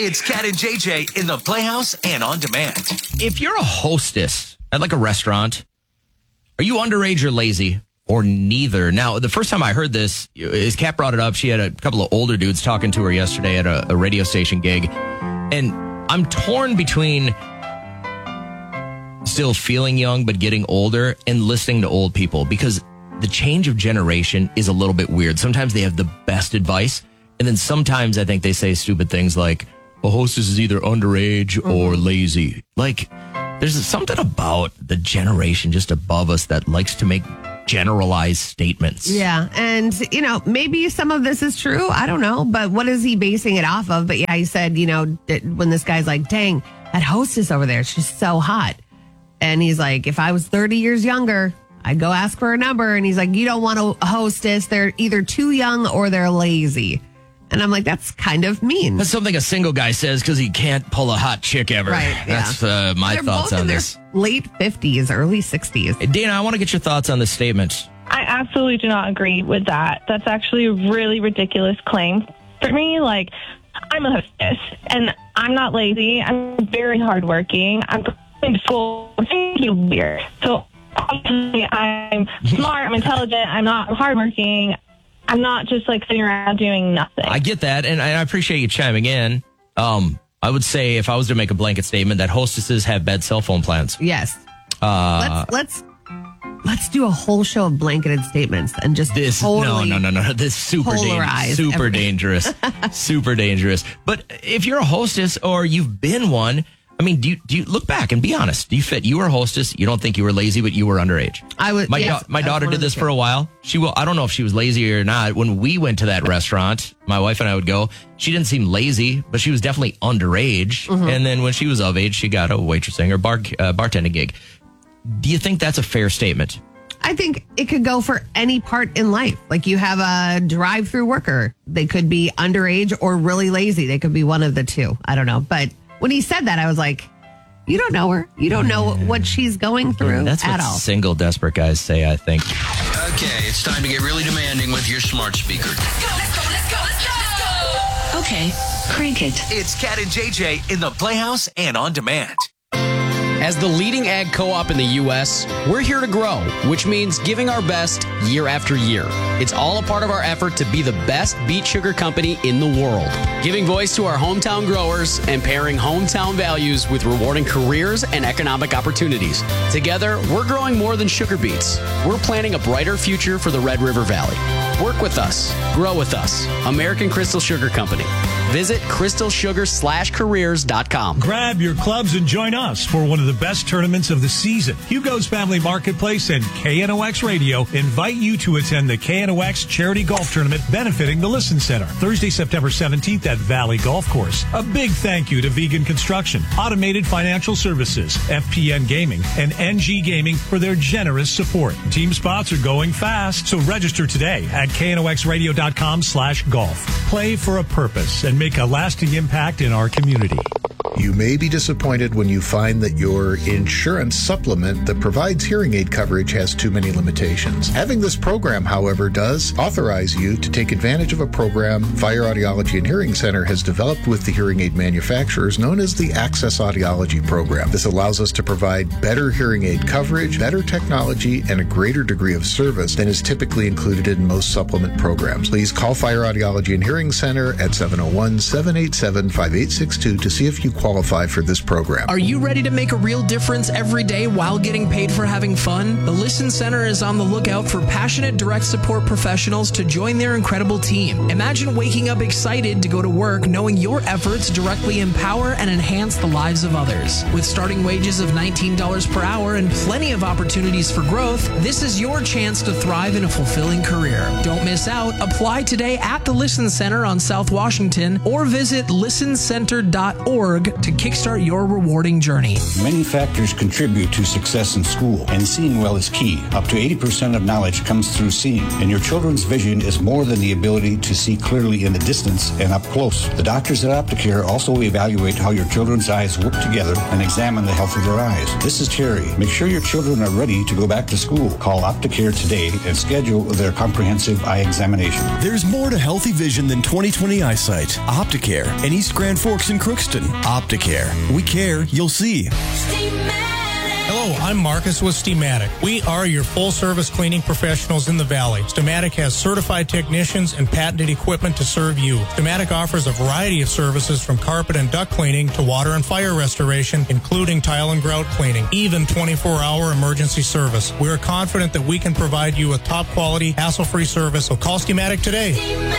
It's Cat and JJ in the Playhouse and on demand. If you're a hostess at like a restaurant, are you underage or lazy or neither? Now, the first time I heard this is Kat brought it up. She had a couple of older dudes talking to her yesterday at a radio station gig. And I'm torn between still feeling young but getting older and listening to old people because the change of generation is a little bit weird. Sometimes they have the best advice. And then sometimes I think they say stupid things like, a hostess is either underage or lazy. Like, there's something about the generation just above us that likes to make generalized statements. Yeah. And, maybe some of this is true. I don't know. But what is he basing it off of? But yeah, he said, when this guy's like, dang, that hostess over there, she's so hot. And he's like, if I was 30 years younger, I'd go ask for a number. And he's like, you don't want a hostess. They're either too young or they're lazy. And I'm like, that's kind of mean. That's something a single guy says because he can't pull a hot chick ever. Right. Yeah. That's my thoughts on this. Late 50s, early 60s. Hey, Dana, I want to get your thoughts on this statement. I absolutely do not agree with that. That's actually a really ridiculous claim. For me, I'm a hostess, and I'm not lazy. I'm very hardworking. I'm going to school. I'm weird. So, obviously, I'm smart. I'm intelligent. I'm not hardworking. I'm not just sitting around doing nothing. I get that, and I appreciate you chiming in. I would say if I was to make a blanket statement that hostesses have bad cell phone plans. Yes. Let's do a whole show of blanketed statements and just totally no. This is super dangerous. Super dangerous. But if you're a hostess or you've been one, I mean, do you look back and be honest? Do you fit? You were a hostess. You don't think you were lazy, but you were underage. I was. My daughter did this for a while. I don't know if she was lazy or not. When we went to that restaurant, my wife and I would go. She didn't seem lazy, but she was definitely underage. Mm-hmm. And then when she was of age, she got a waitressing or bartending gig. Do you think that's a fair statement? I think it could go for any part in life. Like you have a drive-through worker. They could be underage or really lazy. They could be one of the two. I don't know, but. When he said that, I was like, you don't know her. You don't know what she's going through That's at what all. Single desperate guys say, I think. Okay, it's time to get really demanding with your smart speaker. Let's go. Okay, crank it. It's Cat and JJ in the Playhouse and on demand. As the leading ag co-op in the U.S., we're here to grow, which means giving our best year after year. It's all a part of our effort to be the best beet sugar company in the world, giving voice to our hometown growers and pairing hometown values with rewarding careers and economic opportunities. Together, we're growing more than sugar beets. We're planning a brighter future for the Red River Valley. Work with us. Grow with us. American Crystal Sugar Company. Visit crystalsugar/careers.com. Grab your clubs and join us for one of the best tournaments of the season. Hugo's Family Marketplace and KNOX Radio invite you to attend the KNOX Charity Golf Tournament benefiting the Listen Center. Thursday, September 17th at Valley Golf Course. A big thank you to Vegan Construction, Automated Financial Services, FPN Gaming, and NG Gaming for their generous support. Team spots are going fast, so register today at knoxradio.com/golf. Play for a purpose and make a lasting impact in our community. You may be disappointed when you find that your insurance supplement that provides hearing aid coverage has too many limitations. Having this program, however, does authorize you to take advantage of a program Fire Audiology and Hearing Center has developed with the hearing aid manufacturers known as the Access Audiology Program. This allows us to provide better hearing aid coverage, better technology, and a greater degree of service than is typically included in most supplement programs. Please call Fire Audiology and Hearing Center at 701-787-5862 to see if you qualify for this program. Are you ready to make a real difference every day while getting paid for having fun? The Listen Center is on the lookout for passionate direct support professionals to join their incredible team. Imagine waking up excited to go to work knowing your efforts directly empower and enhance the lives of others. With starting wages of $19 per hour and plenty of opportunities for growth, this is your chance to thrive in a fulfilling career. Don't miss out. Apply today at the Listen Center on South Washington or visit listencenter.org to kickstart your rewarding journey. Many factors contribute to success in school, and seeing well is key. Up to 80% of knowledge comes through seeing, and your children's vision is more than the ability to see clearly in the distance and up close. The doctors at Opticare also evaluate how your children's eyes work together and examine the health of their eyes. This is Terry. Make sure your children are ready to go back to school. Call Opticare today and schedule their comprehensive eye examination. There's more to healthy vision than 20/20 eyesight. Opticare in East Grand Forks and Crookston. Opticare. We care, you'll see. Hello, I'm Marcus with Steamatic. We are your full-service cleaning professionals in the Valley. Steamatic has certified technicians and patented equipment to serve you. Steamatic offers a variety of services from carpet and duct cleaning to water and fire restoration, including tile and grout cleaning, even 24-hour emergency service. We are confident that we can provide you with top-quality, hassle-free service, so call Steamatic today.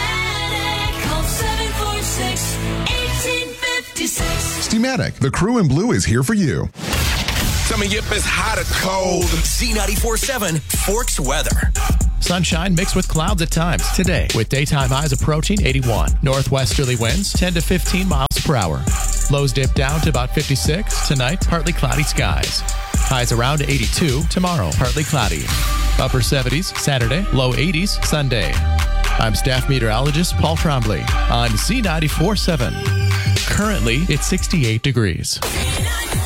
Steamatic, the crew in blue is here for you. Coming up is hot or cold. Z94.7 Forks weather. Sunshine mixed with clouds at times today, with daytime highs approaching 81. Northwesterly winds 10 to 15 miles per hour. Lows dip down to about 56. Tonight, partly cloudy skies. Highs around 82 tomorrow, partly cloudy. Upper 70s Saturday, low 80s Sunday. I'm staff meteorologist Paul Trombley on Z94.7. Currently, it's 68 degrees.